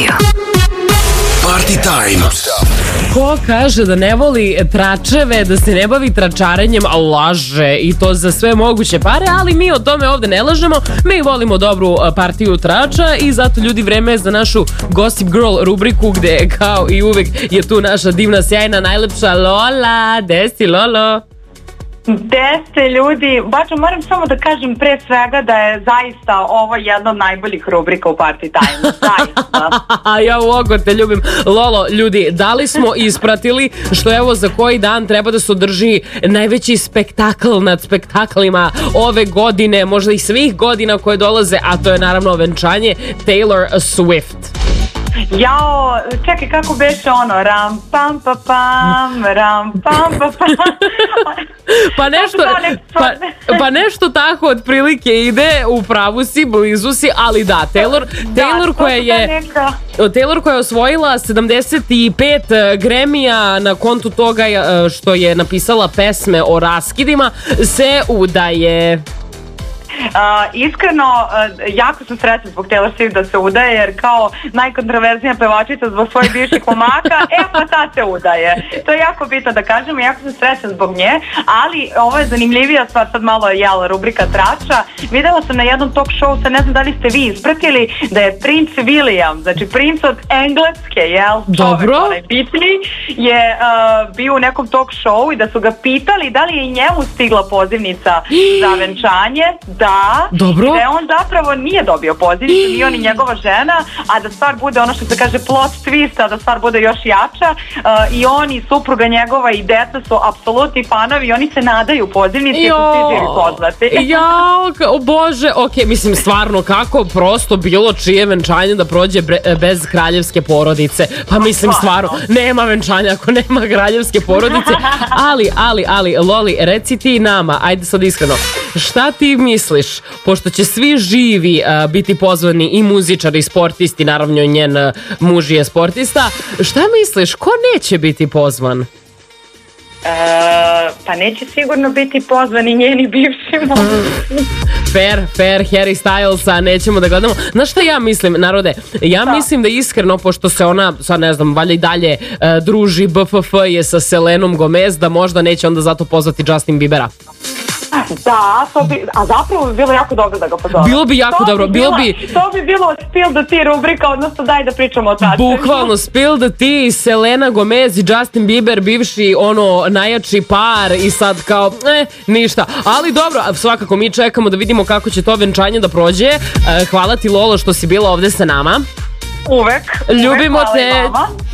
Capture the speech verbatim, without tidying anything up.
Radio. Party time. Ko kaže da ne voli tračeve, da se ne bavi tračarenjem, a laže, i to za sve moguće pare, ali mi o tome ovde ne lažemo. Mi volimo dobru partiju trača i zato, ljudi, vreme je za našu Gossip Girl rubriku, gde kao i uvek je tu naša divna, sjajna, najlepša Lola. Gde si, Lolo? Gde ste, ljudi? Bačo, moram samo da kažem pre svega da je zaista ovo jedna od najboljih rubrika u Party Time. Zaista. Ja uogo te ljubim. Lolo, ljudi, da li smo ispratili što evo za koji dan treba da se održi najveći spektakl nad spektaklima ove godine, možda i svih godina koje dolaze, a to je naravno venčanje Taylor Swift. Jao, čekaj, kako beše ono, ram pam pa pam, ram pam pa pam. Pa nešto, pa, pa nešto tako otprilike ide, u pravu si, blizu si, ali da, Taylor, Taylor da, koja je Taylor koja je osvojila sedamdeset pet Grammy-a na kontu toga što je napisala pesme o raskidima, se udaje. Uh, iskreno, uh, jako sam srećna zbog Taylor Swift da se udaje, jer kao najkontroverznija pevačica zbog svojih bivših momaka, e pa ta se udaje. To je jako bitno da kažemo, jako sam srećna zbog nje, ali ovo je zanimljivija stvar, sad malo je jel, rubrika trača. Videla sam na jednom talk show, sad ne znam da li ste vi ispratili, da je princ William, znači princ od Engleske, jel? Dobro. Čovek, onaj bitni, je uh, bio u nekom talk show i da su ga pitali da li je i njemu stigla pozivnica za venčanje. Da. Dobro. I da on zapravo nije dobio pozivnicu, ni on ni njegova žena, a da stvar bude ono što se kaže plot twist, a da stvar bude još jača, uh, i on i supruga njegova i deca su apsolutni fanovi i oni se nadaju pozivnici jer su svi živi poznati. Jao, o Bože, ok, mislim stvarno kako prosto bilo čije venčanje da prođe bre, bez kraljevske porodice, pa mislim stvarno, nema venčanja ako nema kraljevske porodice, ali, ali, ali, Loli, reci ti nama, ajde sad iskreno, šta ti misliš, pošto će svi živi uh, biti pozvani, i muzičari i sportisti, naravno njen uh, muž je sportista, šta misliš, ko neće biti pozvan? Uh, pa neće sigurno biti pozvani njeni bivši mož. Fair, fair, Harry Stylesa nećemo da gledamo. Znaš šta ja mislim, narode? Ja da. mislim da iskreno, pošto se ona, sad ne znam, valjda i dalje uh, druži, B F F je sa Selenom Gomez, da možda neće onda zato pozvati Justin Biebera. Da, to bi, a zapravo bi bilo jako dobro da ga pozove. Bilo bi jako to dobro, bi bilo bi... To bi bilo Spill the Tea rubrika, odnosno daj da pričamo o tačnju. Bukvalno, Spill the Tea, Selena Gomez i Justin Bieber, bivši ono najjači par, i sad kao, eh, ništa. Ali dobro, svakako mi čekamo da vidimo kako će to venčanje da prođe. Hvala ti, Lolo, što si bila ovde sa nama. Uvek. Ljubimo uvek, te.